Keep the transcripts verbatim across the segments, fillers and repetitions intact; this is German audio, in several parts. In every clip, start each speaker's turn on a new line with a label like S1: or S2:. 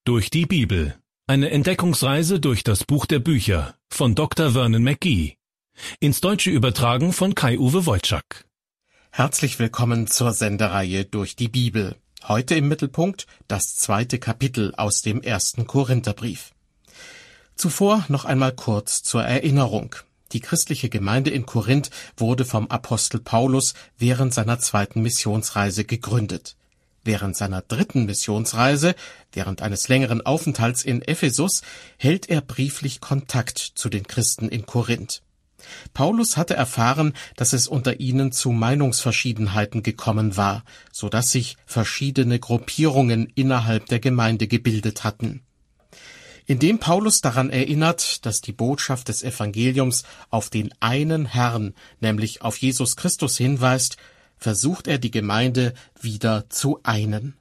S1: durch die Bibel. Eine Entdeckungsreise durch das Buch der Bücher von Doktor Vernon McGee. Ins Deutsche übertragen von Kai-Uwe Wojczak.
S2: Herzlich willkommen zur Sendereihe durch die Bibel. Heute im Mittelpunkt das zweite Kapitel aus dem ersten Korintherbrief. Zuvor noch einmal kurz zur Erinnerung. Die christliche Gemeinde in Korinth wurde vom Apostel Paulus während seiner zweiten Missionsreise gegründet. Während seiner dritten Missionsreise, während eines längeren Aufenthalts in Ephesus, hält er brieflich Kontakt zu den Christen in Korinth. Paulus hatte erfahren, dass es unter ihnen zu Meinungsverschiedenheiten gekommen war, so dass sich verschiedene Gruppierungen innerhalb der Gemeinde gebildet hatten. Indem Paulus daran erinnert, dass die Botschaft des Evangeliums auf den einen Herrn, nämlich auf Jesus Christus hinweist, versucht er die Gemeinde wieder zu einen.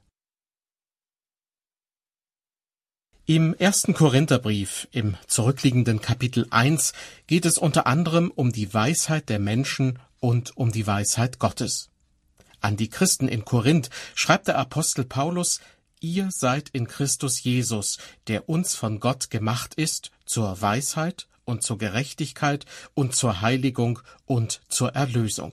S2: Im ersten Korintherbrief, im zurückliegenden Kapitel eins, geht es unter anderem um die Weisheit der Menschen und um die Weisheit Gottes. An die Christen in Korinth schreibt der Apostel Paulus: Ihr seid in Christus Jesus, der uns von Gott gemacht ist, zur Weisheit und zur Gerechtigkeit und zur Heiligung und zur Erlösung.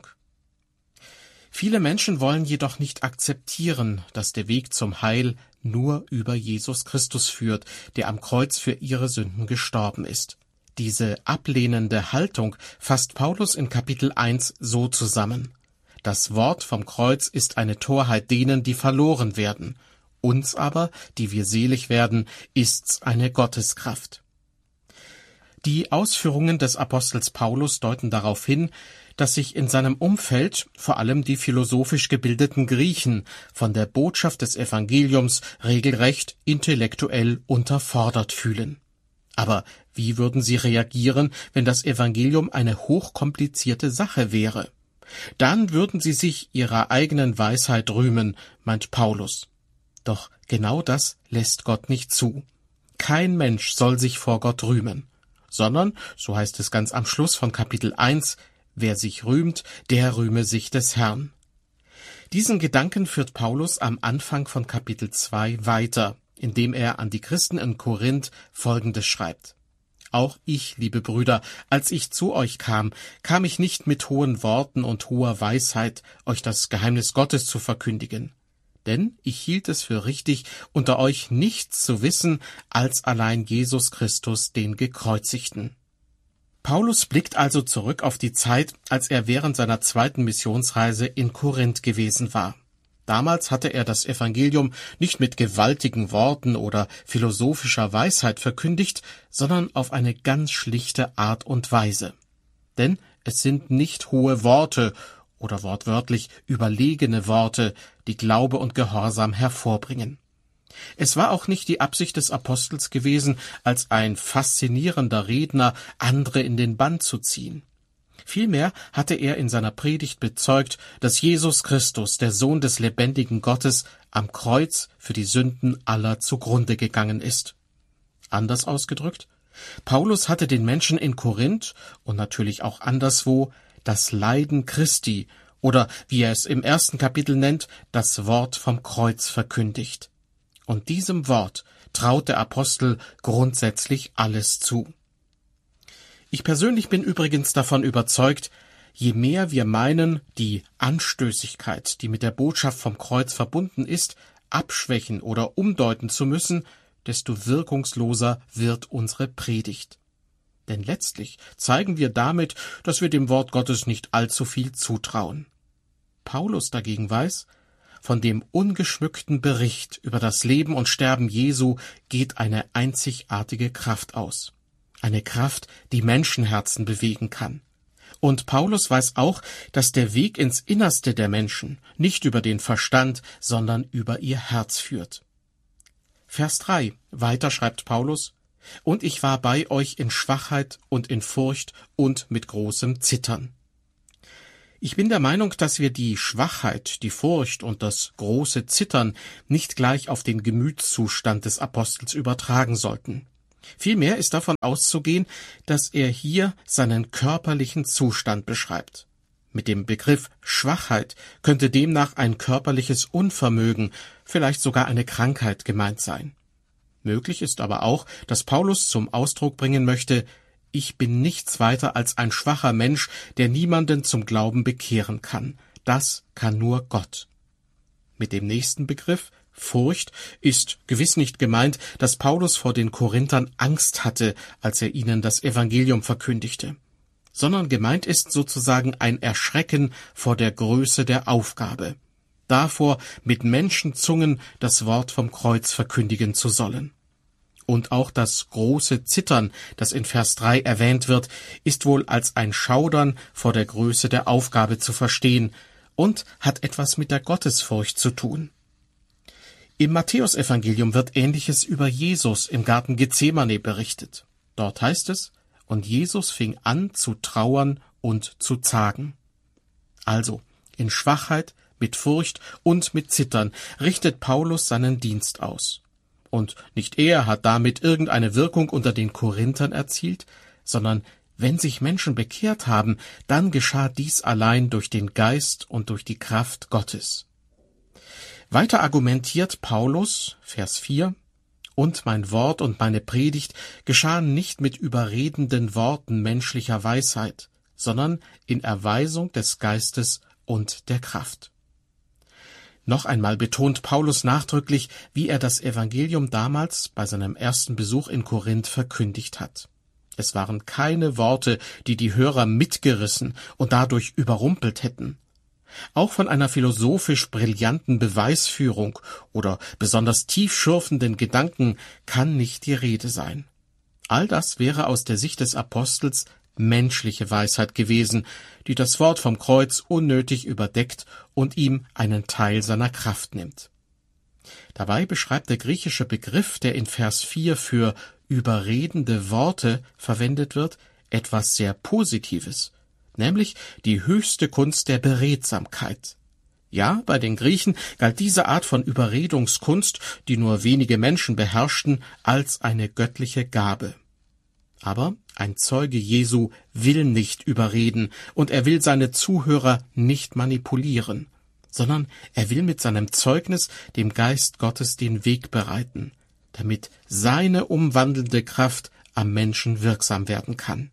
S2: Viele Menschen wollen jedoch nicht akzeptieren, dass der Weg zum Heil nur über Jesus Christus führt, der am Kreuz für ihre Sünden gestorben ist. Diese ablehnende Haltung fasst Paulus in Kapitel eins so zusammen: Das Wort vom Kreuz ist eine Torheit denen, die verloren werden. Uns aber, die wir selig werden, ist's eine Gotteskraft. Die Ausführungen des Apostels Paulus deuten darauf hin, dass sich in seinem Umfeld vor allem die philosophisch gebildeten Griechen von der Botschaft des Evangeliums regelrecht intellektuell unterfordert fühlen. Aber wie würden sie reagieren, wenn das Evangelium eine hochkomplizierte Sache wäre? Dann würden sie sich ihrer eigenen Weisheit rühmen, meint Paulus. Doch genau das lässt Gott nicht zu. Kein Mensch soll sich vor Gott rühmen, sondern, so heißt es ganz am Schluss von Kapitel eins, wer sich rühmt, der rühme sich des Herrn. Diesen Gedanken führt Paulus am Anfang von Kapitel zwei weiter, indem er an die Christen in Korinth Folgendes schreibt: Auch ich, liebe Brüder, als ich zu euch kam, kam ich nicht mit hohen Worten und hoher Weisheit, euch das Geheimnis Gottes zu verkündigen. Denn ich hielt es für richtig, unter euch nichts zu wissen, als allein Jesus Christus, den Gekreuzigten. Paulus blickt also zurück auf die Zeit, als er während seiner zweiten Missionsreise in Korinth gewesen war. Damals hatte er das Evangelium nicht mit gewaltigen Worten oder philosophischer Weisheit verkündigt, sondern auf eine ganz schlichte Art und Weise. Denn es sind nicht hohe Worte oder wortwörtlich überlegene Worte, die Glaube und Gehorsam hervorbringen. Es war auch nicht die Absicht des Apostels gewesen, als ein faszinierender Redner andere in den Bann zu ziehen. Vielmehr hatte er in seiner Predigt bezeugt, dass Jesus Christus, der Sohn des lebendigen Gottes, am Kreuz für die Sünden aller zugrunde gegangen ist. Anders ausgedrückt: Paulus hatte den Menschen in Korinth und natürlich auch anderswo das Leiden Christi oder, wie er es im ersten Kapitel nennt, das Wort vom Kreuz verkündigt. Und diesem Wort traut der Apostel grundsätzlich alles zu. Ich persönlich bin übrigens davon überzeugt, je mehr wir meinen, die Anstößigkeit, die mit der Botschaft vom Kreuz verbunden ist, abschwächen oder umdeuten zu müssen, desto wirkungsloser wird unsere Predigt. Denn letztlich zeigen wir damit, dass wir dem Wort Gottes nicht allzu viel zutrauen. Paulus dagegen weiß, von dem ungeschmückten Bericht über das Leben und Sterben Jesu geht eine einzigartige Kraft aus. Eine Kraft, die Menschenherzen bewegen kann. Und Paulus weiß auch, dass der Weg ins Innerste der Menschen nicht über den Verstand, sondern über ihr Herz führt. Vers drei. Weiter schreibt Paulus: Und ich war bei euch in Schwachheit und in Furcht und mit großem Zittern. Ich bin der Meinung, dass wir die Schwachheit, die Furcht und das große Zittern nicht gleich auf den Gemütszustand des Apostels übertragen sollten. Vielmehr ist davon auszugehen, dass er hier seinen körperlichen Zustand beschreibt. Mit dem Begriff Schwachheit könnte demnach ein körperliches Unvermögen, vielleicht sogar eine Krankheit gemeint sein. Möglich ist aber auch, dass Paulus zum Ausdruck bringen möchte: Ich bin nichts weiter als ein schwacher Mensch, der niemanden zum Glauben bekehren kann. Das kann nur Gott. Mit dem nächsten Begriff, Furcht, ist gewiss nicht gemeint, dass Paulus vor den Korinthern Angst hatte, als er ihnen das Evangelium verkündigte, sondern gemeint ist sozusagen ein Erschrecken vor der Größe der Aufgabe, davor, mit Menschenzungen das Wort vom Kreuz verkündigen zu sollen. Und auch das große Zittern, das in Vers drei erwähnt wird, ist wohl als ein Schaudern vor der Größe der Aufgabe zu verstehen und hat etwas mit der Gottesfurcht zu tun. Im Matthäusevangelium wird Ähnliches über Jesus im Garten Gethsemane berichtet. Dort heißt es: Und Jesus fing an zu trauern und zu zagen. Also, in Schwachheit, mit Furcht und mit Zittern richtet Paulus seinen Dienst aus. Und nicht er hat damit irgendeine Wirkung unter den Korinthern erzielt, sondern wenn sich Menschen bekehrt haben, dann geschah dies allein durch den Geist und durch die Kraft Gottes. Weiter argumentiert Paulus, Vers vier, und mein Wort und meine Predigt geschahen nicht mit überredenden Worten menschlicher Weisheit, sondern in Erweisung des Geistes und der Kraft. Noch einmal betont Paulus nachdrücklich, wie er das Evangelium damals bei seinem ersten Besuch in Korinth verkündigt hat. Es waren keine Worte, die die Hörer mitgerissen und dadurch überrumpelt hätten. Auch von einer philosophisch brillanten Beweisführung oder besonders tiefschürfenden Gedanken kann nicht die Rede sein. All das wäre aus der Sicht des Apostels menschliche Weisheit gewesen, die das Wort vom Kreuz unnötig überdeckt und ihm einen Teil seiner Kraft nimmt. Dabei beschreibt der griechische Begriff, der in Vers vier für überredende Worte verwendet wird, etwas sehr Positives, nämlich die höchste Kunst der Beredsamkeit. Ja, bei den Griechen galt diese Art von Überredungskunst, die nur wenige Menschen beherrschten, als eine göttliche Gabe. Aber ein Zeuge Jesu will nicht überreden und er will seine Zuhörer nicht manipulieren, sondern er will mit seinem Zeugnis dem Geist Gottes den Weg bereiten, damit seine umwandelnde Kraft am Menschen wirksam werden kann.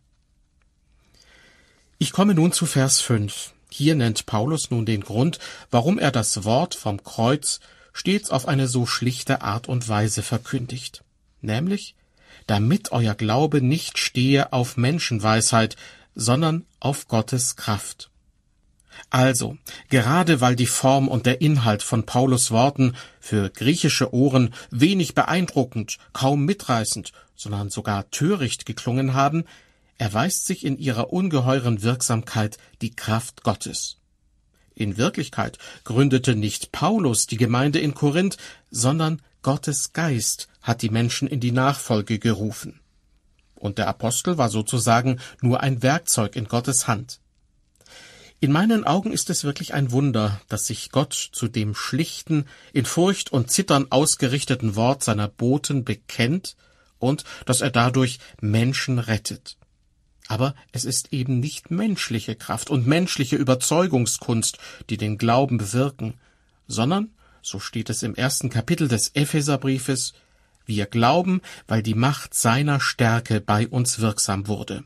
S2: Ich komme nun zu Vers fünf. Hier nennt Paulus nun den Grund, warum er das Wort vom Kreuz stets auf eine so schlichte Art und Weise verkündigt, nämlich damit euer Glaube nicht stehe auf Menschenweisheit, sondern auf Gottes Kraft. Also, gerade weil die Form und der Inhalt von Paulus' Worten für griechische Ohren wenig beeindruckend, kaum mitreißend, sondern sogar töricht geklungen haben, erweist sich in ihrer ungeheuren Wirksamkeit die Kraft Gottes. In Wirklichkeit gründete nicht Paulus die Gemeinde in Korinth, sondern Gottes Geist hat die Menschen in die Nachfolge gerufen. Und der Apostel war sozusagen nur ein Werkzeug in Gottes Hand. In meinen Augen ist es wirklich ein Wunder, dass sich Gott zu dem schlichten, in Furcht und Zittern ausgerichteten Wort seiner Boten bekennt und dass er dadurch Menschen rettet. Aber es ist eben nicht menschliche Kraft und menschliche Überzeugungskunst, die den Glauben bewirken, sondern, so steht es im ersten Kapitel des Epheserbriefes, wir glauben, weil die Macht seiner Stärke bei uns wirksam wurde.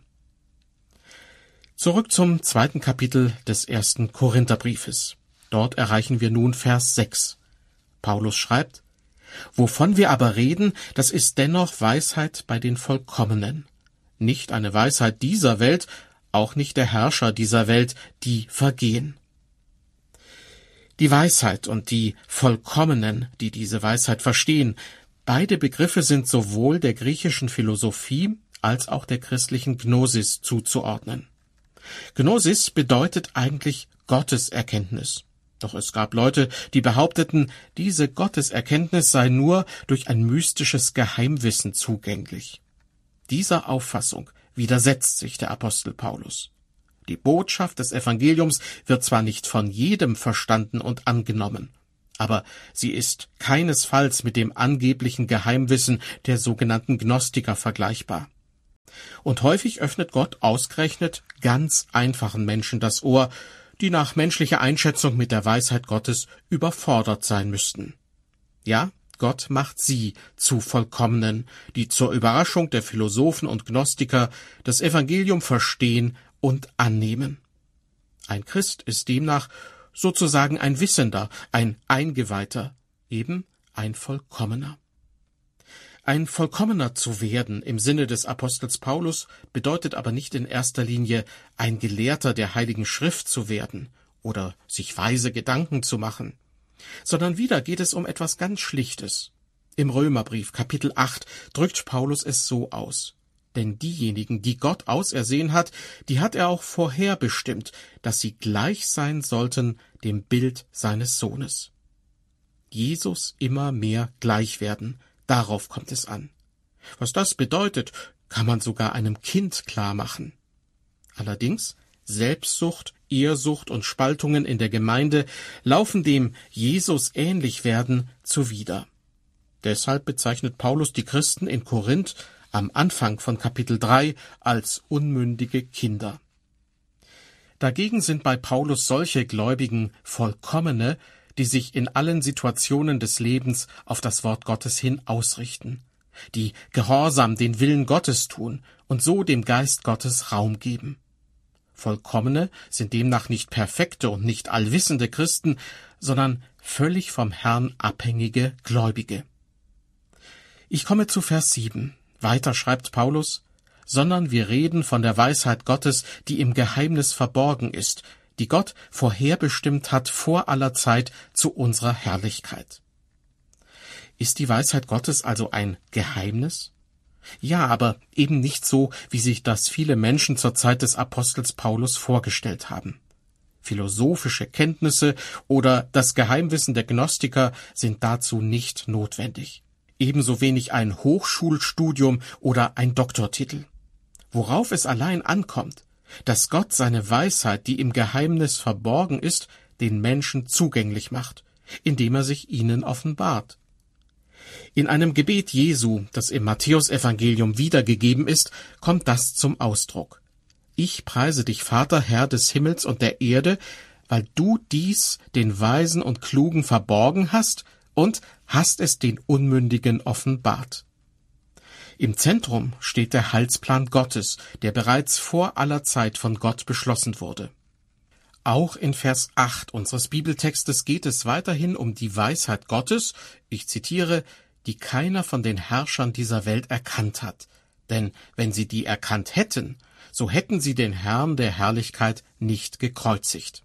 S2: Zurück zum zweiten Kapitel des ersten Korintherbriefes. Dort erreichen wir nun Vers sechs. Paulus schreibt: Wovon wir aber reden, das ist dennoch Weisheit bei den Vollkommenen. Nicht eine Weisheit dieser Welt, auch nicht der Herrscher dieser Welt, die vergehen. Die Weisheit und die Vollkommenen, die diese Weisheit verstehen, beide Begriffe sind sowohl der griechischen Philosophie als auch der christlichen Gnosis zuzuordnen. Gnosis bedeutet eigentlich Gotteserkenntnis. Doch es gab Leute, die behaupteten, diese Gotteserkenntnis sei nur durch ein mystisches Geheimwissen zugänglich. Dieser Auffassung widersetzt sich der Apostel Paulus. Die Botschaft des Evangeliums wird zwar nicht von jedem verstanden und angenommen, aber sie ist keinesfalls mit dem angeblichen Geheimwissen der sogenannten Gnostiker vergleichbar. Und häufig öffnet Gott ausgerechnet ganz einfachen Menschen das Ohr, die nach menschlicher Einschätzung mit der Weisheit Gottes überfordert sein müssten. Ja, Gott macht sie zu Vollkommenen, die zur Überraschung der Philosophen und Gnostiker das Evangelium verstehen und annehmen. Ein Christ ist demnach sozusagen ein Wissender, ein Eingeweihter, eben ein Vollkommener. Ein Vollkommener zu werden im Sinne des Apostels Paulus bedeutet aber nicht in erster Linie ein Gelehrter der Heiligen Schrift zu werden oder sich weise Gedanken zu machen, sondern wieder geht es um etwas ganz Schlichtes. Im Römerbrief Kapitel acht drückt Paulus es so aus: Denn diejenigen, die Gott ausersehen hat, die hat er auch vorherbestimmt, dass sie gleich sein sollten dem Bild seines Sohnes. Jesus immer mehr gleich werden, darauf kommt es an. Was das bedeutet, kann man sogar einem Kind klar machen. Allerdings, Selbstsucht, Ehrsucht und Spaltungen in der Gemeinde laufen dem Jesus ähnlich werden zuwider. Deshalb bezeichnet Paulus die Christen in Korinth am Anfang von Kapitel drei als unmündige Kinder. Dagegen sind bei Paulus solche Gläubigen Vollkommene, die sich in allen Situationen des Lebens auf das Wort Gottes hin ausrichten, die gehorsam den Willen Gottes tun und so dem Geist Gottes Raum geben. Vollkommene sind demnach nicht perfekte und nicht allwissende Christen, sondern völlig vom Herrn abhängige Gläubige. Ich komme zu Vers sieben. Weiter schreibt Paulus: Sondern wir reden von der Weisheit Gottes, die im Geheimnis verborgen ist, die Gott vorherbestimmt hat vor aller Zeit zu unserer Herrlichkeit. Ist die Weisheit Gottes also ein Geheimnis? Ja, aber eben nicht so, wie sich das viele Menschen zur Zeit des Apostels Paulus vorgestellt haben. Philosophische Kenntnisse oder das Geheimwissen der Gnostiker sind dazu nicht notwendig. Ebenso wenig ein Hochschulstudium oder ein Doktortitel. Worauf es allein ankommt, dass Gott seine Weisheit, die im Geheimnis verborgen ist, den Menschen zugänglich macht, indem er sich ihnen offenbart. In einem Gebet Jesu, das im Matthäusevangelium wiedergegeben ist, kommt das zum Ausdruck. Ich preise dich, Vater, Herr des Himmels und der Erde, weil du dies den Weisen und Klugen verborgen hast und hast es den Unmündigen offenbart. Im Zentrum steht der Heilsplan Gottes, der bereits vor aller Zeit von Gott beschlossen wurde. Auch in Vers acht unseres Bibeltextes geht es weiterhin um die Weisheit Gottes, ich zitiere, die keiner von den Herrschern dieser Welt erkannt hat. Denn wenn sie die erkannt hätten, so hätten sie den Herrn der Herrlichkeit nicht gekreuzigt.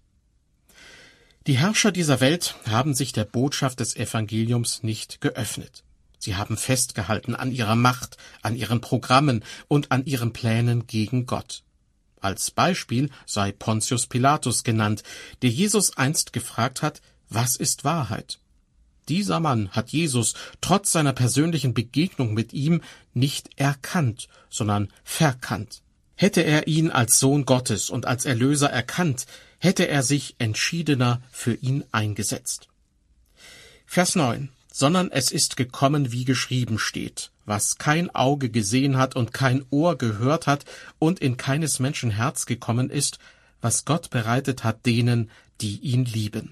S2: Die Herrscher dieser Welt haben sich der Botschaft des Evangeliums nicht geöffnet. Sie haben festgehalten an ihrer Macht, an ihren Programmen und an ihren Plänen gegen Gott. Als Beispiel sei Pontius Pilatus genannt, der Jesus einst gefragt hat, was ist Wahrheit? Dieser Mann hat Jesus trotz seiner persönlichen Begegnung mit ihm nicht erkannt, sondern verkannt. Hätte er ihn als Sohn Gottes und als Erlöser erkannt, hätte er sich entschiedener für ihn eingesetzt. Vers neun. Sondern es ist gekommen, wie geschrieben steht, was kein Auge gesehen hat und kein Ohr gehört hat und in keines Menschen Herz gekommen ist, was Gott bereitet hat denen, die ihn lieben.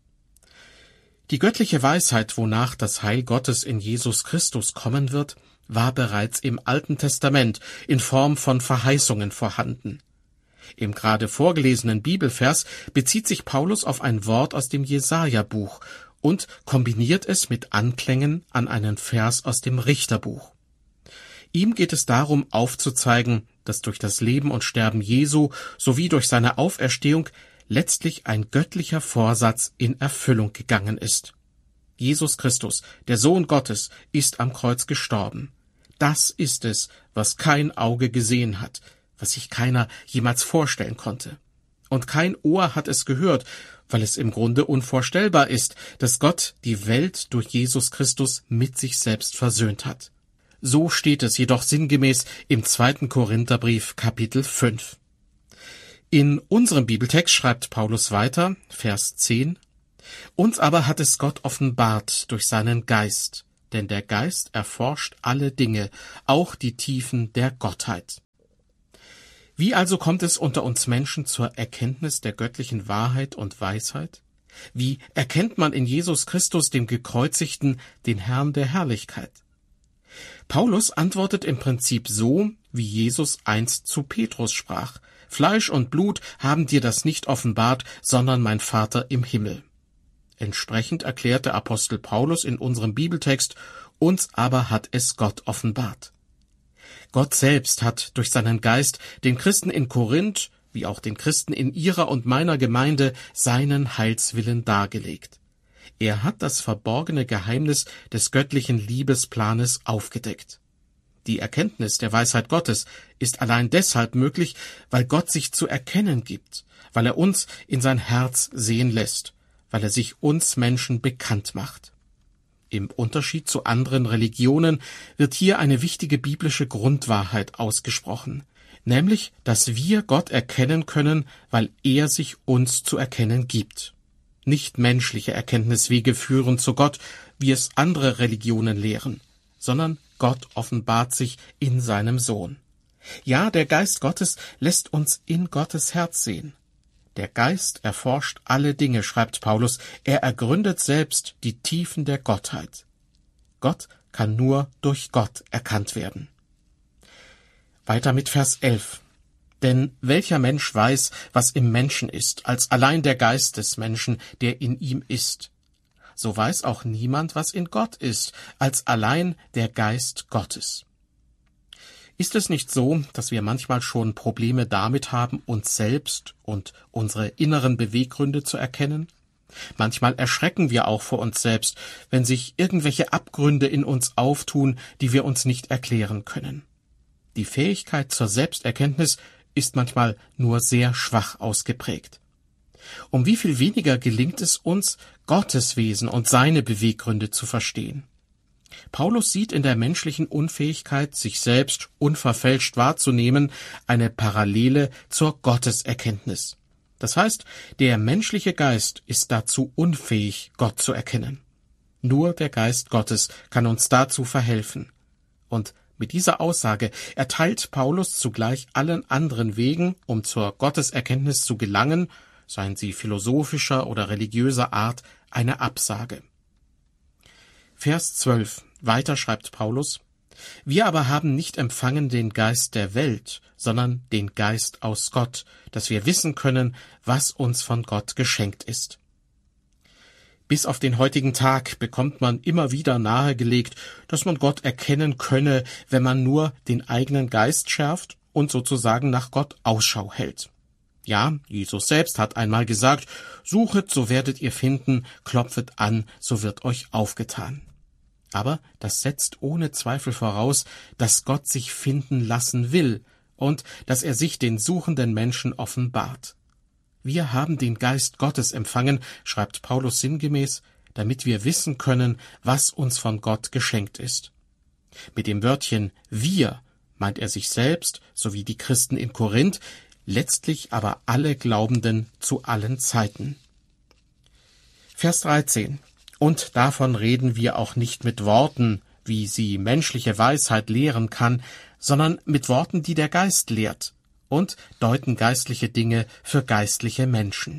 S2: Die göttliche Weisheit, wonach das Heil Gottes in Jesus Christus kommen wird, war bereits im Alten Testament in Form von Verheißungen vorhanden. Im gerade vorgelesenen Bibelvers bezieht sich Paulus auf ein Wort aus dem Jesaja-Buch und kombiniert es mit Anklängen an einen Vers aus dem Richterbuch. Ihm geht es darum, aufzuzeigen, dass durch das Leben und Sterben Jesu sowie durch seine Auferstehung letztlich ein göttlicher Vorsatz in Erfüllung gegangen ist. Jesus Christus, der Sohn Gottes, ist am Kreuz gestorben. Das ist es, was kein Auge gesehen hat, was sich keiner jemals vorstellen konnte. Und kein Ohr hat es gehört, weil es im Grunde unvorstellbar ist, dass Gott die Welt durch Jesus Christus mit sich selbst versöhnt hat. So steht es jedoch sinngemäß im zweiten Korintherbrief Kapitel fünf. In unserem Bibeltext schreibt Paulus weiter, Vers zehn, Uns aber hat es Gott offenbart durch seinen Geist, denn der Geist erforscht alle Dinge, auch die Tiefen der Gottheit. Wie also kommt es unter uns Menschen zur Erkenntnis der göttlichen Wahrheit und Weisheit? Wie erkennt man in Jesus Christus, dem Gekreuzigten, den Herrn der Herrlichkeit? Paulus antwortet im Prinzip so, wie Jesus einst zu Petrus sprach: Fleisch und Blut haben dir das nicht offenbart, sondern mein Vater im Himmel. Entsprechend erklärt der Apostel Paulus in unserem Bibeltext: Uns aber hat es Gott offenbart. Gott selbst hat durch seinen Geist den Christen in Korinth, wie auch den Christen in ihrer und meiner Gemeinde, seinen Heilswillen dargelegt. Er hat das verborgene Geheimnis des göttlichen Liebesplanes aufgedeckt. Die Erkenntnis der Weisheit Gottes ist allein deshalb möglich, weil Gott sich zu erkennen gibt, weil er uns in sein Herz sehen lässt, weil er sich uns Menschen bekannt macht. Im Unterschied zu anderen Religionen wird hier eine wichtige biblische Grundwahrheit ausgesprochen, nämlich, dass wir Gott erkennen können, weil er sich uns zu erkennen gibt. Nicht menschliche Erkenntniswege führen zu Gott, wie es andere Religionen lehren, sondern Gott offenbart sich in seinem Sohn. Ja, der Geist Gottes lässt uns in Gottes Herz sehen. Der Geist erforscht alle Dinge, schreibt Paulus, er ergründet selbst die Tiefen der Gottheit. Gott kann nur durch Gott erkannt werden. Weiter mit Vers elf. Denn welcher Mensch weiß, was im Menschen ist, als allein der Geist des Menschen, der in ihm ist? So weiß auch niemand, was in Gott ist, als allein der Geist Gottes. Ist es nicht so, dass wir manchmal schon Probleme damit haben, uns selbst und unsere inneren Beweggründe zu erkennen? Manchmal erschrecken wir auch vor uns selbst, wenn sich irgendwelche Abgründe in uns auftun, die wir uns nicht erklären können. Die Fähigkeit zur Selbsterkenntnis ist manchmal nur sehr schwach ausgeprägt. Um wie viel weniger gelingt es uns, Gottes Wesen und seine Beweggründe zu verstehen. Paulus sieht in der menschlichen Unfähigkeit, sich selbst unverfälscht wahrzunehmen, eine Parallele zur Gotteserkenntnis. Das heißt, der menschliche Geist ist dazu unfähig, Gott zu erkennen. Nur der Geist Gottes kann uns dazu verhelfen. Und mit dieser Aussage erteilt Paulus zugleich allen anderen Wegen, um zur Gotteserkenntnis zu gelangen, seien sie philosophischer oder religiöser Art, eine Absage. Vers zwölf. Weiter schreibt Paulus: Wir aber haben nicht empfangen den Geist der Welt, sondern den Geist aus Gott, dass wir wissen können, was uns von Gott geschenkt ist. Bis auf den heutigen Tag bekommt man immer wieder nahegelegt, dass man Gott erkennen könne, wenn man nur den eigenen Geist schärft und sozusagen nach Gott Ausschau hält. Ja, Jesus selbst hat einmal gesagt: Suchet, so werdet ihr finden, klopfet an, so wird euch aufgetan. Aber das setzt ohne Zweifel voraus, dass Gott sich finden lassen will und dass er sich den suchenden Menschen offenbart. Wir haben den Geist Gottes empfangen, schreibt Paulus sinngemäß, damit wir wissen können, was uns von Gott geschenkt ist. Mit dem Wörtchen wir meint er sich selbst sowie die Christen in Korinth, letztlich aber alle Glaubenden zu allen Zeiten. Vers dreizehn. Und davon reden wir auch nicht mit Worten, wie sie menschliche Weisheit lehren kann, sondern mit Worten, die der Geist lehrt, und deuten geistliche Dinge für geistliche Menschen.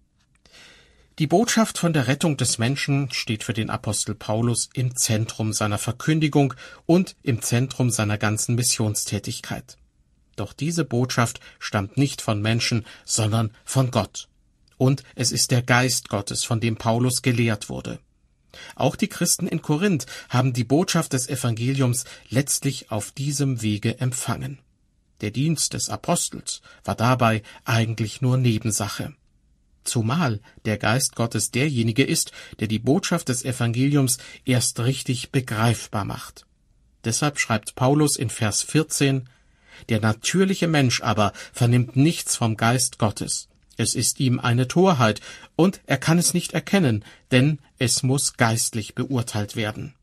S2: Die Botschaft von der Rettung des Menschen steht für den Apostel Paulus im Zentrum seiner Verkündigung und im Zentrum seiner ganzen Missionstätigkeit. Doch diese Botschaft stammt nicht von Menschen, sondern von Gott. Und es ist der Geist Gottes, von dem Paulus gelehrt wurde. Auch die Christen in Korinth haben die Botschaft des Evangeliums letztlich auf diesem Wege empfangen. Der Dienst des Apostels war dabei eigentlich nur Nebensache. Zumal der Geist Gottes derjenige ist, der die Botschaft des Evangeliums erst richtig begreifbar macht. Deshalb schreibt Paulus in Vers vierzehn: Der natürliche Mensch aber vernimmt nichts vom Geist Gottes. Es ist ihm eine Torheit, und er kann es nicht erkennen, denn es muss geistlich beurteilt werden.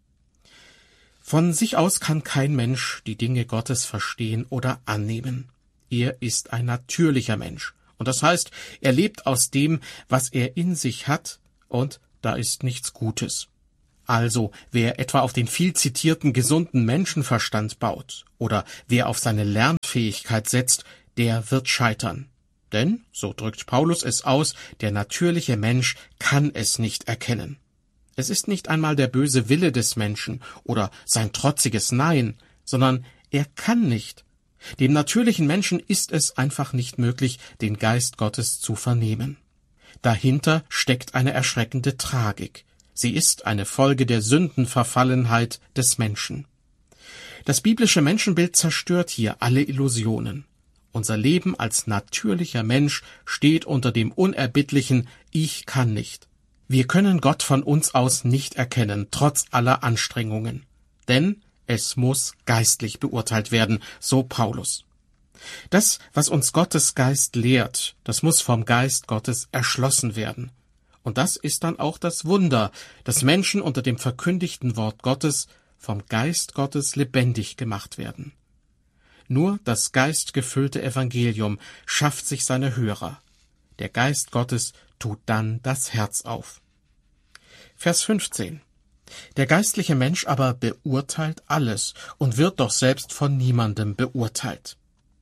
S2: Von sich aus kann kein Mensch die Dinge Gottes verstehen oder annehmen. Er ist ein natürlicher Mensch, und das heißt, er lebt aus dem, was er in sich hat, und da ist nichts Gutes. Also, wer etwa auf den viel zitierten gesunden Menschenverstand baut oder wer auf seine Lernfähigkeit setzt, der wird scheitern. Denn, so drückt Paulus es aus, der natürliche Mensch kann es nicht erkennen. Es ist nicht einmal der böse Wille des Menschen oder sein trotziges Nein, sondern er kann nicht. Dem natürlichen Menschen ist es einfach nicht möglich, den Geist Gottes zu vernehmen. Dahinter steckt eine erschreckende Tragik. Sie ist eine Folge der Sündenverfallenheit des Menschen. Das biblische Menschenbild zerstört hier alle Illusionen. Unser Leben als natürlicher Mensch steht unter dem unerbittlichen Ich kann nicht. Wir können Gott von uns aus nicht erkennen, trotz aller Anstrengungen. Denn es muss geistlich beurteilt werden, so Paulus. Das, was uns Gottes Geist lehrt, das muss vom Geist Gottes erschlossen werden. Und das ist dann auch das Wunder, dass Menschen unter dem verkündigten Wort Gottes vom Geist Gottes lebendig gemacht werden. Nur das geistgefüllte Evangelium schafft sich seine Hörer. Der Geist Gottes tut dann das Herz auf. Vers fünfzehn. Der geistliche Mensch aber beurteilt alles und wird doch selbst von niemandem beurteilt.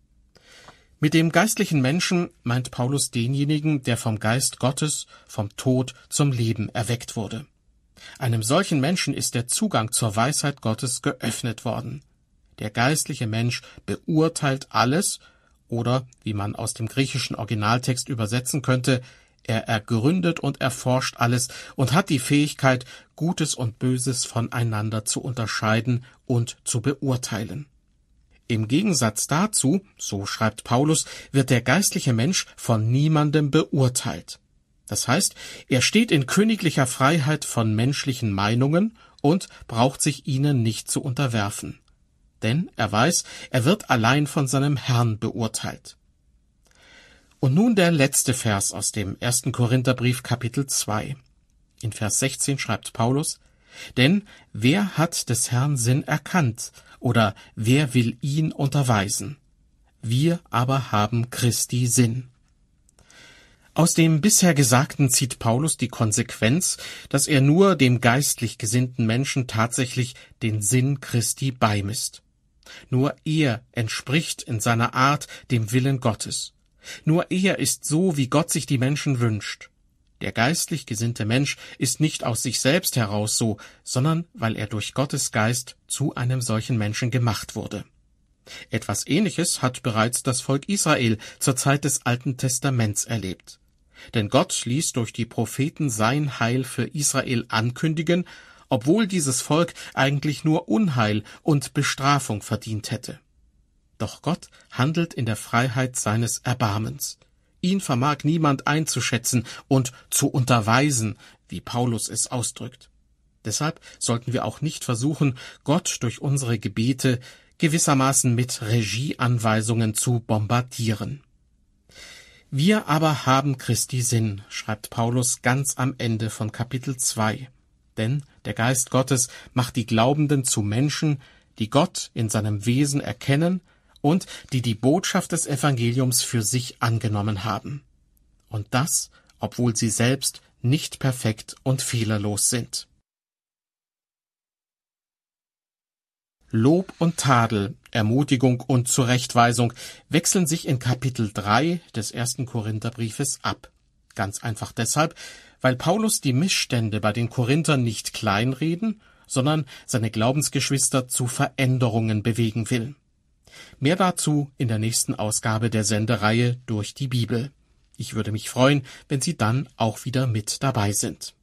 S2: Mit dem geistlichen Menschen meint Paulus denjenigen, der vom Geist Gottes, vom Tod zum Leben erweckt wurde. Einem solchen Menschen ist der Zugang zur Weisheit Gottes geöffnet worden. Der geistliche Mensch beurteilt alles, oder, wie man aus dem griechischen Originaltext übersetzen könnte, er ergründet und erforscht alles und hat die Fähigkeit, Gutes und Böses voneinander zu unterscheiden und zu beurteilen. Im Gegensatz dazu, so schreibt Paulus, wird der geistliche Mensch von niemandem beurteilt. Das heißt, er steht in königlicher Freiheit von menschlichen Meinungen und braucht sich ihnen nicht zu unterwerfen. Denn er weiß, er wird allein von seinem Herrn beurteilt. Und nun der letzte Vers aus dem ersten Korintherbrief Kapitel zwei. In Vers sechzehn schreibt Paulus: Denn wer hat des Herrn Sinn erkannt, oder wer will ihn unterweisen? Wir aber haben Christi Sinn. Aus dem bisher Gesagten zieht Paulus die Konsequenz, dass er nur dem geistlich gesinnten Menschen tatsächlich den Sinn Christi beimisst. Nur er entspricht in seiner Art dem Willen Gottes. Nur er ist so, wie Gott sich die Menschen wünscht. Der geistlich gesinnte Mensch ist nicht aus sich selbst heraus so, sondern weil er durch Gottes Geist zu einem solchen Menschen gemacht wurde. Etwas Ähnliches hat bereits das Volk Israel zur Zeit des Alten Testaments erlebt. Denn Gott ließ durch die Propheten sein Heil für Israel ankündigen, obwohl dieses Volk eigentlich nur Unheil und Bestrafung verdient hätte. Doch Gott handelt in der Freiheit seines Erbarmens. Ihn vermag niemand einzuschätzen und zu unterweisen, wie Paulus es ausdrückt. Deshalb sollten wir auch nicht versuchen, Gott durch unsere Gebete gewissermaßen mit Regieanweisungen zu bombardieren. Wir aber haben Christi Sinn, schreibt Paulus ganz am Ende von Kapitel zwei. Denn der Geist Gottes macht die Glaubenden zu Menschen, die Gott in seinem Wesen erkennen und die die Botschaft des Evangeliums für sich angenommen haben. Und das, obwohl sie selbst nicht perfekt und fehlerlos sind. Lob und Tadel, Ermutigung und Zurechtweisung wechseln sich in Kapitel drei des ersten Korintherbriefes ab. Ganz einfach deshalb, weil Paulus die Missstände bei den Korinthern nicht kleinreden, sondern seine Glaubensgeschwister zu Veränderungen bewegen will. Mehr dazu in der nächsten Ausgabe der Sendereihe Durch die Bibel. Ich würde mich freuen, wenn Sie dann auch wieder mit dabei sind.